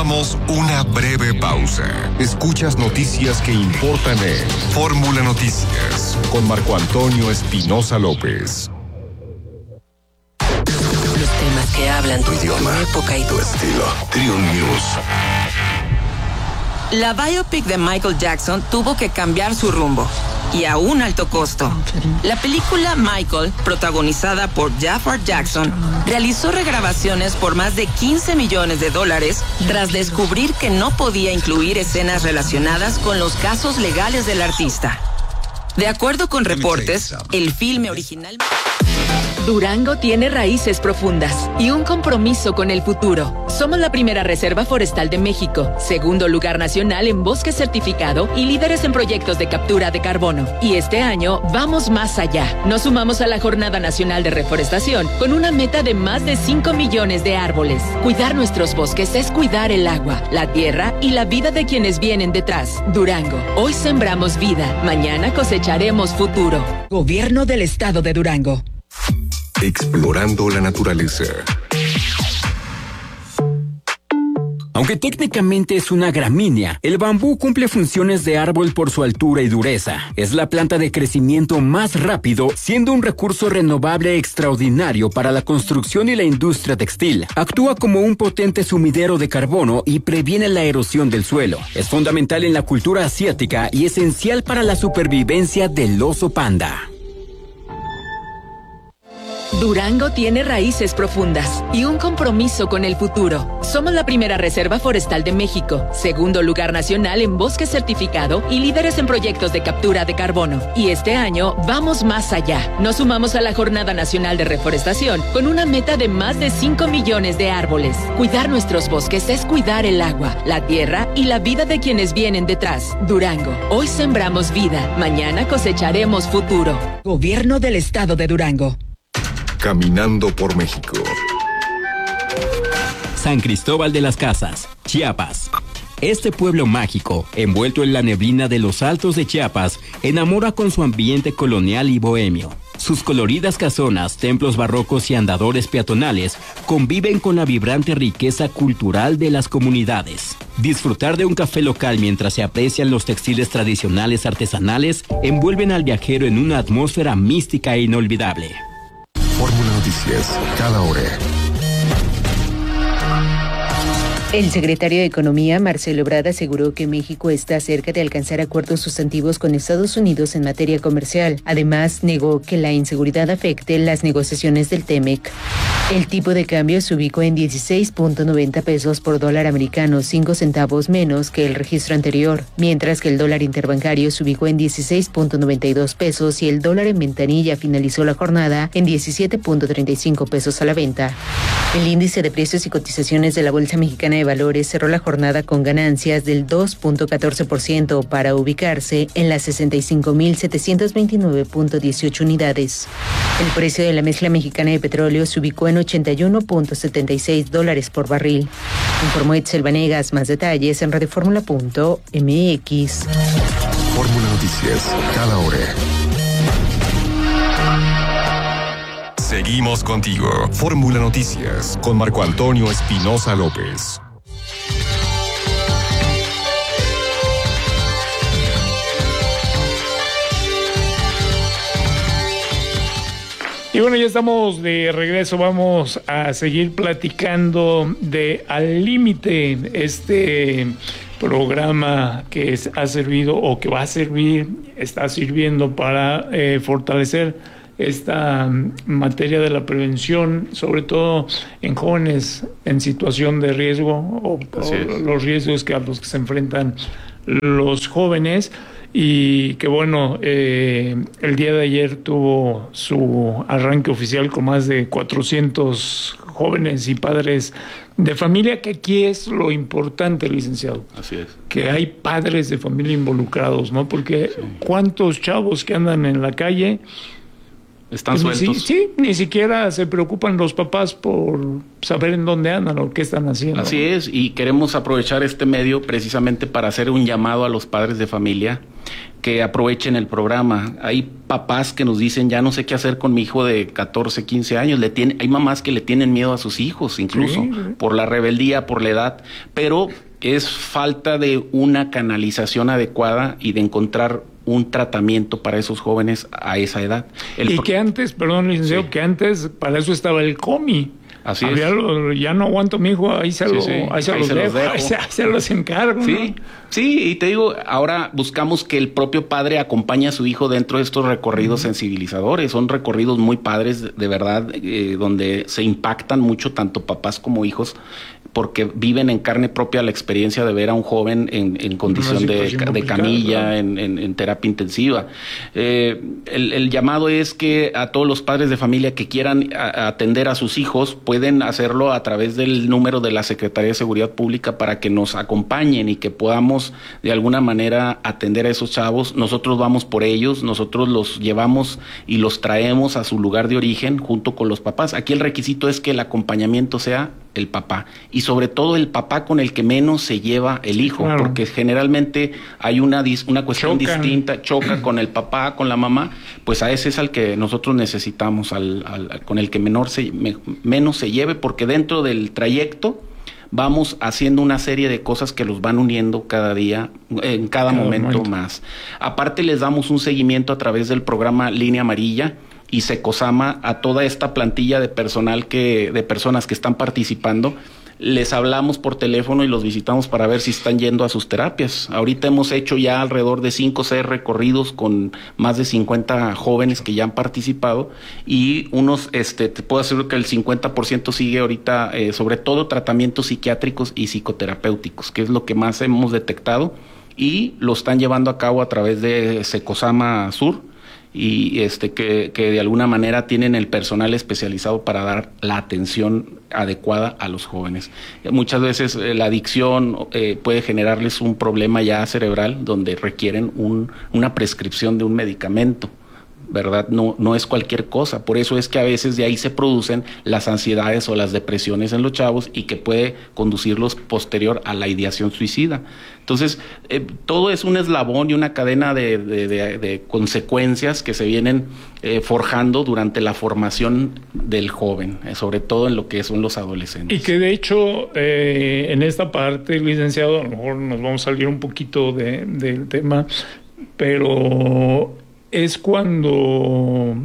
Tomamos una breve pausa. Escuchas noticias que importan en Fórmula Noticias con Marco Antonio Espinosa López. Los temas que hablan tu idioma, tu época y tu estilo. Triun News. La biopic de Michael Jackson tuvo que cambiar su rumbo, y a un alto costo. La película Michael, protagonizada por Jafar Jackson, realizó regrabaciones por más de $15 millones tras descubrir que no podía incluir escenas relacionadas con los casos legales del artista. De acuerdo con reportes, el filme original... Durango tiene raíces profundas y un compromiso con el futuro. Somos la primera reserva forestal de México, segundo lugar nacional en bosque certificado y líderes en proyectos de captura de carbono. Y este año vamos más allá. Nos sumamos a la Jornada Nacional de Reforestación con una meta de más de 5 millones de árboles. Cuidar nuestros bosques es cuidar el agua, la tierra y la vida de quienes vienen detrás. Durango, hoy sembramos vida, mañana cosecharemos futuro. Gobierno del Estado de Durango. Explorando la naturaleza. Aunque técnicamente es una gramínea, el bambú cumple funciones de árbol por su altura y dureza. Es la planta de crecimiento más rápido, siendo un recurso renovable extraordinario para la construcción y la industria textil. Actúa como un potente sumidero de carbono y previene la erosión del suelo. Es fundamental en la cultura asiática y esencial para la supervivencia del oso panda. Durango tiene raíces profundas y un compromiso con el futuro. Somos la primera reserva forestal de México, segundo lugar nacional en bosque certificado y líderes en proyectos de captura de carbono. Y este año vamos más allá. Nos sumamos a la Jornada Nacional de Reforestación con una meta de más de 5 millones de árboles. Cuidar nuestros bosques es cuidar el agua, la tierra y la vida de quienes vienen detrás. Durango, hoy sembramos vida, mañana cosecharemos futuro. Gobierno del Estado de Durango. Caminando por México. San Cristóbal de las Casas, Chiapas. Este pueblo mágico, envuelto en la neblina de los altos de Chiapas, enamora con su ambiente colonial y bohemio. Sus coloridas casonas, templos barrocos y andadores peatonales conviven con la vibrante riqueza cultural de las comunidades. Disfrutar de un café local mientras se aprecian los textiles tradicionales artesanales envuelven al viajero en una atmósfera mística e inolvidable. Fórmula Noticias, cada hora. El secretario de Economía, Marcelo Ebrard, aseguró que México está cerca de alcanzar acuerdos sustantivos con Estados Unidos en materia comercial. Además, negó que la inseguridad afecte las negociaciones del TEMEC. El tipo de cambio se ubicó en 16.90 pesos por dólar americano, 5 centavos menos que el registro anterior, mientras que el dólar interbancario se ubicó en 16.92 pesos y el dólar en ventanilla finalizó la jornada en 17.35 pesos a la venta. El índice de precios y cotizaciones de la Bolsa Mexicana de Valores cerró la jornada con ganancias del 2.14% para ubicarse en las 65.729.18 unidades. El precio de la mezcla mexicana de petróleo se ubicó en $81.76 por barril. Informó Itzel Vanegas. Más detalles en radioformula.mx. Fórmula Noticias, cada hora. Seguimos contigo. Fórmula Noticias con Marco Antonio Espinosa López. Y bueno, ya estamos de regreso, vamos a seguir platicando de Al Límite, este programa que ha servido o que va a servir, está sirviendo para fortalecer esta materia de la prevención, sobre todo en jóvenes en situación de riesgo o los riesgos a los que se enfrentan los jóvenes. Y que bueno, el día de ayer tuvo su arranque oficial con más de 400 jóvenes y padres de familia, que aquí es lo importante, licenciado. Así es. Que hay padres de familia involucrados, ¿no? Porque cuántos chavos que andan en la calle están sueltos. Ni siquiera se preocupan los papás por saber en dónde andan o qué están haciendo. Así es, y queremos aprovechar este medio precisamente para hacer un llamado a los padres de familia que aprovechen el programa. Hay papás que nos dicen, ya no sé qué hacer con mi hijo de 14, 15 años. Hay mamás que le tienen miedo a sus hijos, incluso, por la rebeldía, por la edad, pero es falta de una canalización adecuada y de encontrar un tratamiento para esos jóvenes a esa edad. Que antes, perdón, licenciado, que antes para eso estaba el COMI. Así es. Ya no aguanto mi hijo, ahí se los dejo. Ahí se los encargo. Sí, ¿no? Sí, y te digo, ahora buscamos que el propio padre acompañe a su hijo dentro de estos recorridos sensibilizadores. Son recorridos muy padres, de verdad, donde se impactan mucho tanto papás como hijos, porque viven en carne propia la experiencia de ver a un joven en condición de camilla, en terapia intensiva. El llamado es que a todos los padres de familia que quieran atender a sus hijos pueden hacerlo a través del número de la Secretaría de Seguridad Pública para que nos acompañen y que podamos de alguna manera atender a esos chavos. Nosotros vamos por ellos, nosotros los llevamos y los traemos a su lugar de origen junto con los papás. Aquí el requisito es que el acompañamiento sea el papá, y sobre todo el papá con el que menos se lleva el hijo, claro, porque generalmente hay una cuestión distinta, choca con el papá, con la mamá, pues a ese es al que nosotros necesitamos, con el que menos se lleve, porque dentro del trayecto vamos haciendo una serie de cosas que los van uniendo cada día, en cada momento más. Aparte les damos un seguimiento a través del programa Línea Amarilla y Secosama a toda esta plantilla de personas que están participando. Les hablamos por teléfono y los visitamos para ver si están yendo a sus terapias. Ahorita hemos hecho ya alrededor de 5 o 6 recorridos con más de 50 jóvenes que ya han participado, y te puedo asegurar que el 50% sigue ahorita, sobre todo tratamientos psiquiátricos y psicoterapéuticos, que es lo que más hemos detectado, y lo están llevando a cabo a través de Secosama Sur, y que de alguna manera tienen el personal especializado para dar la atención adecuada a los jóvenes. Muchas veces la adicción puede generarles un problema ya cerebral donde requieren una prescripción de un medicamento, ¿verdad? No es cualquier cosa. Por eso es que a veces de ahí se producen las ansiedades o las depresiones en los chavos, y que puede conducirlos posterior a la ideación suicida. Entonces, todo es un eslabón y una cadena de consecuencias que se vienen forjando durante la formación del joven, sobre todo en lo que son los adolescentes. Y que de hecho, en esta parte, licenciado, a lo mejor nos vamos a salir un poquito del tema, pero es cuando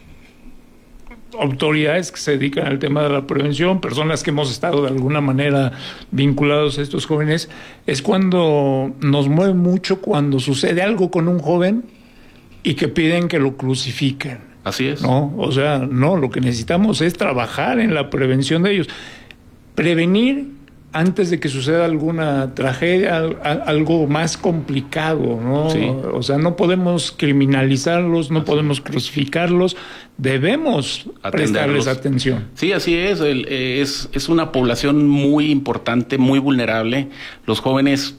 autoridades que se dedican al tema de la prevención, personas que hemos estado de alguna manera vinculados a estos jóvenes, es cuando nos mueve mucho cuando sucede algo con un joven y que piden que lo crucifiquen. Así es. No, o sea, no, lo que necesitamos es trabajar en la prevención de ellos. Prevenir antes de que suceda alguna tragedia, algo más complicado, ¿no? Sí. O sea, no podemos criminalizarlos, no podemos crucificarlos, debemos prestarles atención. Sí, así es. Es una población muy importante, muy vulnerable. Los jóvenes,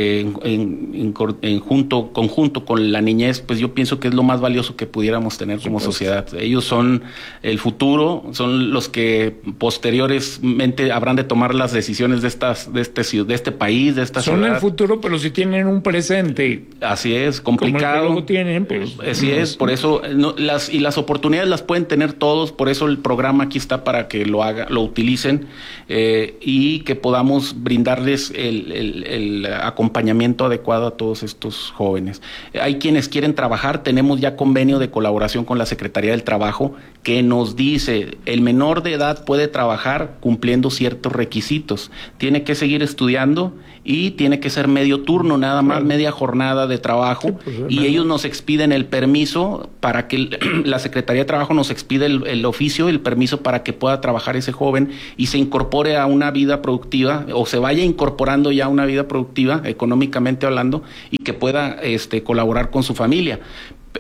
conjunto con la niñez, pues yo pienso que es lo más valioso que pudiéramos tener como sociedad. Ellos son el futuro, son los que posteriormente habrán de tomar las decisiones de este país, de esta ciudad. Son el futuro, pero si tienen un presente. Así es, complicado. Como el que luego tienen, pues. Así es, por eso las oportunidades las pueden tener todos, por eso el programa aquí está para que lo utilicen, y que podamos brindarles el acompañamiento adecuado a todos estos jóvenes. Hay quienes quieren trabajar, tenemos ya convenio de colaboración con la Secretaría del Trabajo que nos dice, el menor de edad puede trabajar cumpliendo ciertos requisitos, tiene que seguir estudiando y tiene que ser medio turno, nada más, media jornada de trabajo, y ellos nos expiden el permiso para que la Secretaría de Trabajo nos expide el oficio, el permiso para que pueda trabajar ese joven y se incorpore a una vida productiva, o se vaya incorporando ya a una vida productiva, económicamente hablando, y que pueda colaborar con su familia.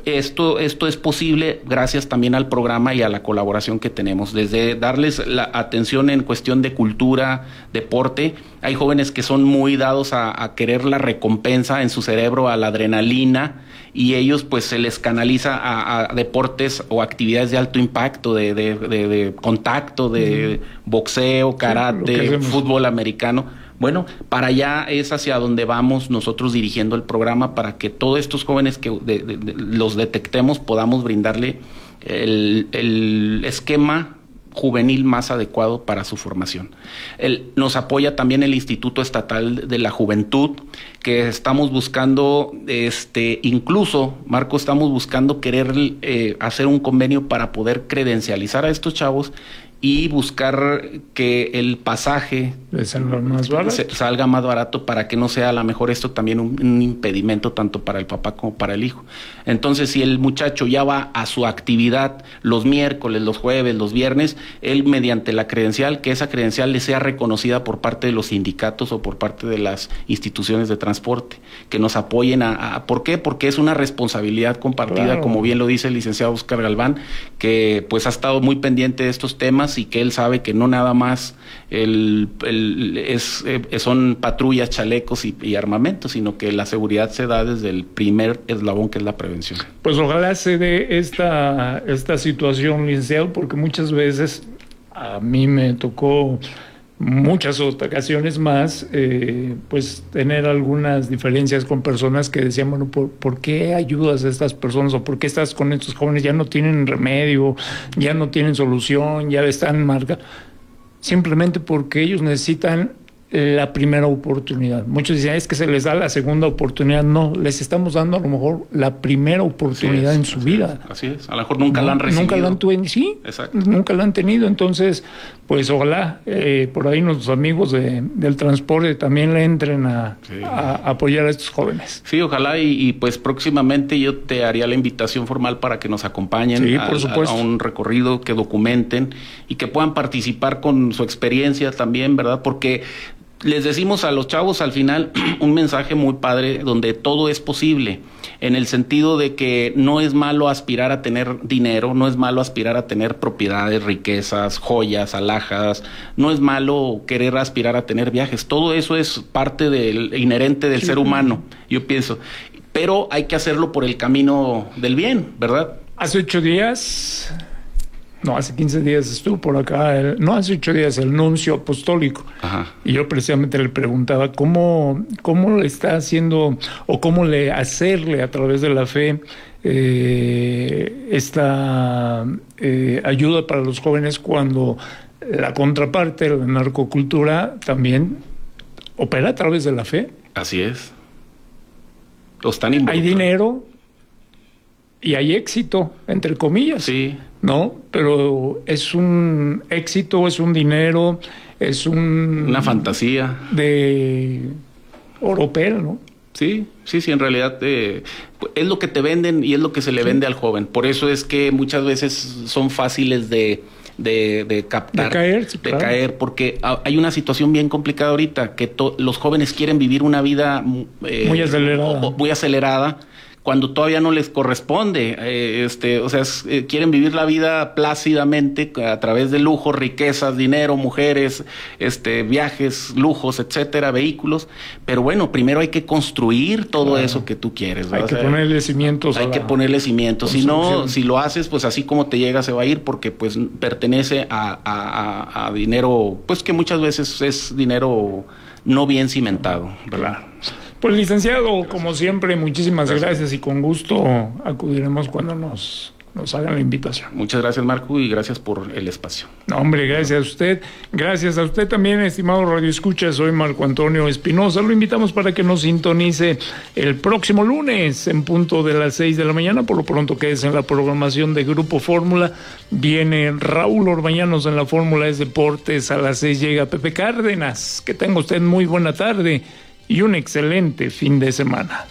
Esto es posible gracias también al programa y a la colaboración que tenemos, desde darles la atención en cuestión de cultura, deporte. Hay jóvenes que son muy dados a querer la recompensa en su cerebro, a la adrenalina, y ellos pues se les canaliza a deportes o actividades de alto impacto, de contacto, de boxeo, karate, fútbol americano. Bueno, para allá es hacia donde vamos nosotros dirigiendo el programa, para que todos estos jóvenes que los detectemos podamos brindarle el esquema juvenil más adecuado para su formación. Nos apoya también el Instituto Estatal de la Juventud, que estamos buscando, incluso, Marco, estamos buscando querer hacer un convenio para poder credencializar a estos chavos y buscar que el pasaje salga más barato, para que no sea a lo mejor esto también un impedimento tanto para el papá como para el hijo. Entonces, si el muchacho ya va a su actividad los miércoles, los jueves, los viernes, él mediante la credencial, que esa credencial le sea reconocida por parte de los sindicatos o por parte de las instituciones de transporte, que nos apoyen ¿por qué? Porque es una responsabilidad compartida, claro, como bien lo dice el licenciado Oscar Galván, que pues ha estado muy pendiente de estos temas, y que él sabe que no nada más son patrullas, chalecos y armamentos, sino que la seguridad se da desde el primer eslabón, que es la prevención. Pues ojalá se dé esta situación, licenciado, porque muchas veces a mí me tocó muchas ocasiones más, pues tener algunas diferencias con personas que decían, bueno, ¿por qué ayudas a estas personas? ¿O por qué estás con estos jóvenes? Ya no tienen remedio, ya no tienen solución, ya están marcados. Simplemente porque ellos necesitan la primera oportunidad. Muchos dicen, es que se les da la segunda oportunidad. No, les estamos dando a lo mejor la primera oportunidad en su vida. Así es, a lo mejor nunca la han recibido. Nunca la han tenido, sí, exacto. Nunca la han tenido. Entonces, pues ojalá por ahí nuestros amigos del transporte también le entren a apoyar a estos jóvenes. Sí, ojalá, y pues próximamente yo te haría la invitación formal para que nos acompañen a un recorrido, que documenten y que puedan participar con su experiencia también, ¿verdad? Porque les decimos a los chavos al final un mensaje muy padre, donde todo es posible, en el sentido de que no es malo aspirar a tener dinero, no es malo aspirar a tener propiedades, riquezas, joyas, alhajas, no es malo querer aspirar a tener viajes. Todo eso es parte inherente del ser humano, yo pienso, pero hay que hacerlo por el camino del bien, ¿verdad? Hace 8 días... No, hace 15 días estuvo por acá, hace 8 días el nuncio apostólico. Ajá. Y yo precisamente le preguntaba cómo le está haciendo, o cómo hacerle a través de la fe esta ayuda para los jóvenes, cuando la contraparte, la narcocultura, también opera a través de la fe. Así es. Hay dinero y hay éxito, entre comillas. Sí. ¿No? Pero es un éxito, es un dinero, es una fantasía de oropel, ¿no? Sí, en realidad es lo que te venden y es lo que se le vende al joven. Por eso es que muchas veces son fáciles de captar, de caer, porque hay una situación bien complicada ahorita, que los jóvenes quieren vivir una vida muy acelerada, cuando todavía no les corresponde, quieren vivir la vida plácidamente a través de lujos, riquezas, dinero, mujeres, viajes, lujos, etcétera, vehículos, pero bueno, primero hay que construir todo eso que tú quieres, ¿verdad? Hay que ponerle cimientos. Hay que ponerle cimientos, si no, si lo haces, pues así como te llega se va a ir, porque pues pertenece a dinero, pues que muchas veces es dinero no bien cimentado, ¿verdad? Pues licenciado, como siempre, muchísimas gracias y con gusto acudiremos cuando nos hagan la invitación. Muchas gracias, Marco, y gracias por el espacio. No, hombre, gracias a usted. Gracias a usted también, estimado Radio Escucha. Soy Marco Antonio Espinosa. Lo invitamos para que nos sintonice el próximo lunes en punto de las 6 de la mañana. Por lo pronto, quédese en la programación de Grupo Fórmula. Viene Raúl Orbañanos en la Fórmula es Deportes. A las 6 llega Pepe Cárdenas. Que tenga usted muy buena tarde y un excelente fin de semana.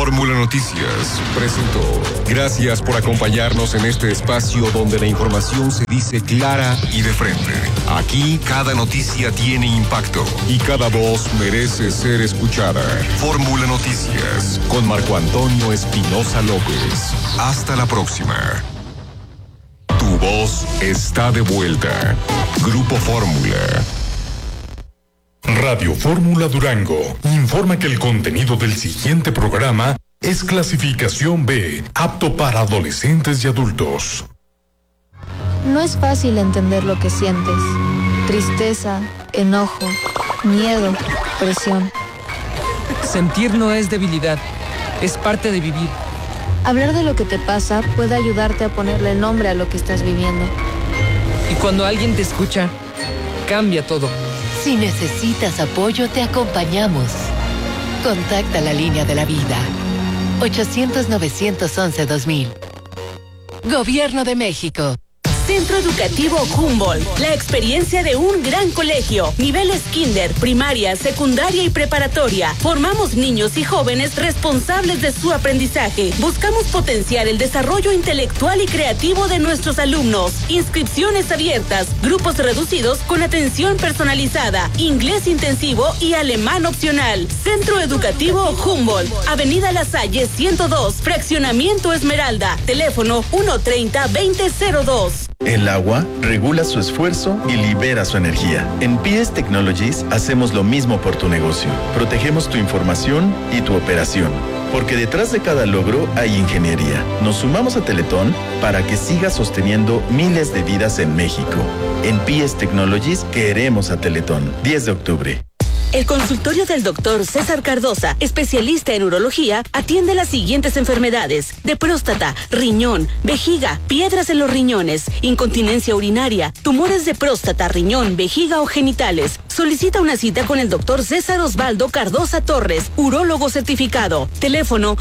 Fórmula Noticias presentó. Gracias por acompañarnos en este espacio donde la información se dice clara y de frente. Aquí cada noticia tiene impacto y cada voz merece ser escuchada. Fórmula Noticias con Marco Antonio Espinosa López. Hasta la próxima. Tu voz está de vuelta. Grupo Fórmula. Radio Fórmula Durango informa que el contenido del siguiente programa es clasificación B, apto para adolescentes y adultos. No es fácil entender lo que sientes. Tristeza, enojo, miedo, presión. Sentir no es debilidad, es parte de vivir. Hablar de lo que te pasa puede ayudarte a ponerle nombre a lo que estás viviendo. Y cuando alguien te escucha, cambia todo. Si necesitas apoyo, te acompañamos. Contacta la línea de la vida. 800-911-2000. Gobierno de México. Centro Educativo Humboldt, la experiencia de un gran colegio. Niveles kinder, primaria, secundaria y preparatoria. Formamos niños y jóvenes responsables de su aprendizaje. Buscamos potenciar el desarrollo intelectual y creativo de nuestros alumnos. Inscripciones abiertas, grupos reducidos con atención personalizada, inglés intensivo y alemán opcional. Centro Educativo Humboldt, Avenida La Salle 102, Fraccionamiento Esmeralda. Teléfono 130-2002. El agua regula su esfuerzo y libera su energía. En PS Technologies hacemos lo mismo por tu negocio. Protegemos tu información y tu operación. Porque detrás de cada logro hay ingeniería. Nos sumamos a Teletón para que siga sosteniendo miles de vidas en México. En PS Technologies queremos a Teletón. 10 de octubre. El consultorio del doctor César Cardosa, especialista en urología, atiende las siguientes enfermedades: de próstata, riñón, vejiga, piedras en los riñones, incontinencia urinaria, tumores de próstata, riñón, vejiga o genitales. Solicita una cita con el doctor César Osvaldo Cardosa Torres, urólogo certificado. Teléfono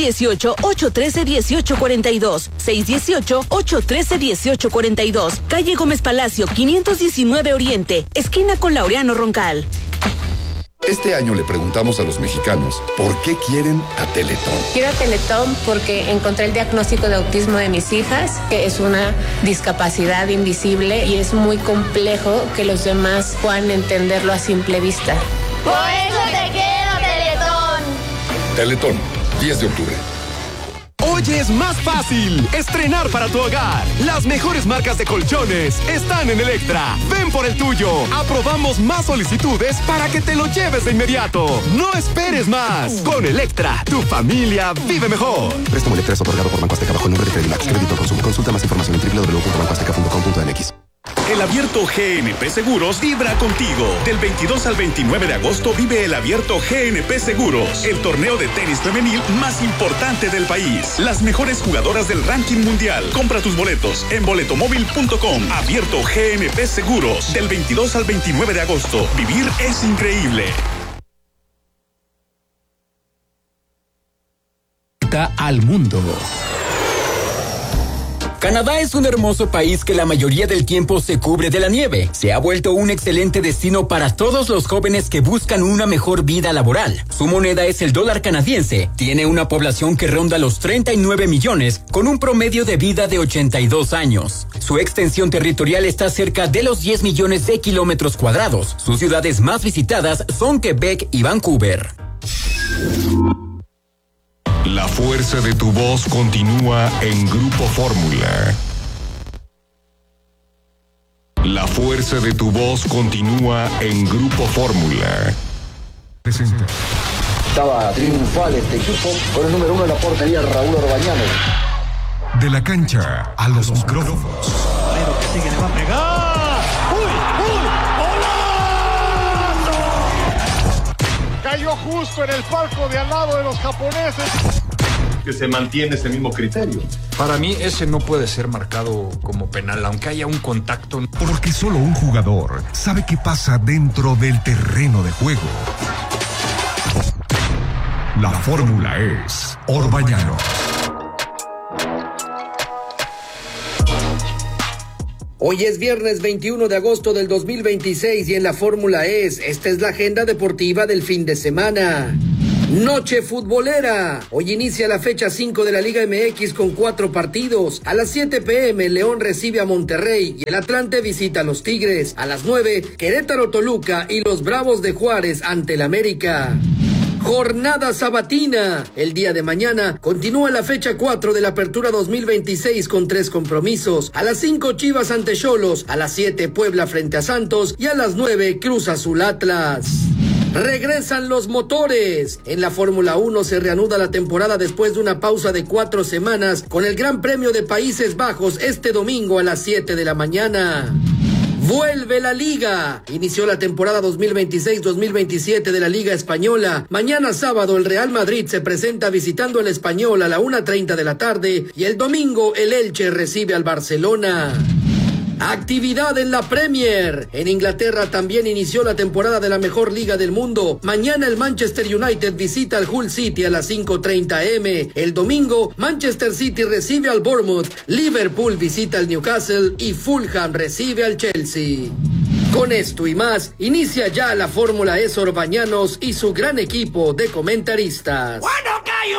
618-813-1842, 618-813-1842, calle Gómez Palacio, 519 Oriente, esquina con Laureano Roncal. Este año le preguntamos a los mexicanos por qué quieren a Teletón. Quiero a Teletón porque encontré el diagnóstico de autismo de mis hijas, que es una discapacidad invisible y es muy complejo que los demás puedan entenderlo a simple vista. ¡Por eso te quiero, Teletón! Teletón, 10 de octubre. Hoy es más fácil estrenar para tu hogar. Las mejores marcas de colchones están en Electra. Ven por el tuyo. Aprobamos más solicitudes para que te lo lleves de inmediato. No esperes más. Con Electra, tu familia vive mejor. Préstamo Electra es otorgado por Banco Azteca bajo el nombre de Credimax. Crédito al consumo. Consulta más información en www.bancoazteca.com.mx. El Abierto GNP Seguros vibra contigo. Del 22 al 29 de agosto vive el Abierto GNP Seguros, el torneo de tenis femenil más importante del país. Las mejores jugadoras del ranking mundial. Compra tus boletos en boletomóvil.com. Abierto GNP Seguros, del 22 al 29 de agosto. Vivir es increíble. Al mundo. Canadá es un hermoso país que la mayoría del tiempo se cubre de la nieve. Se ha vuelto un excelente destino para todos los jóvenes que buscan una mejor vida laboral. Su moneda es el dólar canadiense. Tiene una población que ronda los 39 millones, con un promedio de vida de 82 años. Su extensión territorial está cerca de los 10 millones de kilómetros cuadrados. Sus ciudades más visitadas son Quebec y Vancouver. La fuerza de tu voz continúa en Grupo Fórmula. La fuerza de tu voz continúa en Grupo Fórmula. Presenta. Estaba triunfal este equipo con el número 1 en la portería, Raúl Orbañano. De la cancha a los micrófonos. Pero que sigue, le va a pegar. ¡Uy! Cayó justo en el palco de al lado de los japoneses. Que se mantiene ese mismo criterio. Para mí ese no puede ser marcado como penal, aunque haya un contacto. Porque solo un jugador sabe qué pasa dentro del terreno de juego. La fórmula es Orbañano. Hoy es viernes 21 de agosto del 2026 y en la Fórmula esta es la agenda deportiva del fin de semana. Noche futbolera. Hoy inicia la fecha 5 de la Liga MX con 4 partidos. A las 7 p.m. León recibe a Monterrey y el Atlante visita a los Tigres. A las 9, Querétaro Toluca y los Bravos de Juárez ante el América. Jornada sabatina. El día de mañana continúa la fecha 4 de la Apertura 2026 con 3 compromisos. A las 5 Chivas ante Xolos, a las 7 Puebla frente a Santos y a las 9 Cruz Azul Atlas. Regresan los motores. En la Fórmula 1 se reanuda la temporada después de una pausa de 4 semanas con el Gran Premio de Países Bajos este domingo a las 7 de la mañana. Vuelve la Liga. Inició la temporada 2026-2027 de la Liga Española. Mañana sábado el Real Madrid se presenta visitando el Español a la 1:30 de la tarde y el domingo el Elche recibe al Barcelona. Actividad en la Premier. En Inglaterra también inició la temporada de la mejor liga del mundo. Mañana el Manchester United visita al Hull City a las 5:30 am. El domingo, Manchester City recibe al Bournemouth, Liverpool visita al Newcastle y Fulham recibe al Chelsea. Con esto y más, inicia ya la Fórmula E Sorbañanos y su gran equipo de comentaristas. ¡Bueno!